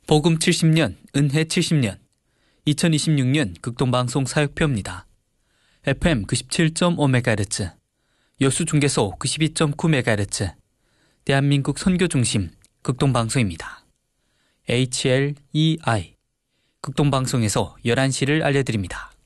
복음 70년, 은혜 70년, 2026년 극동방송 사역표입니다. FM 97.5MHz, 여수중계소 92.9MHz, 대한민국 선교중심 극동방송입니다. HLEI, 극동방송에서 11시를 알려드립니다.